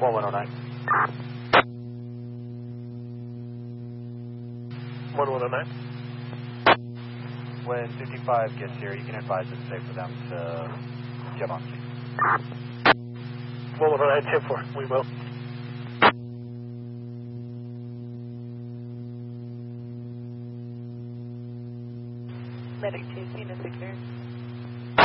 1109. 1109. When 55 gets here, you can advise it's safe for them to jump on scene. 1109, 10-4, we will. Medic 2, unit secure.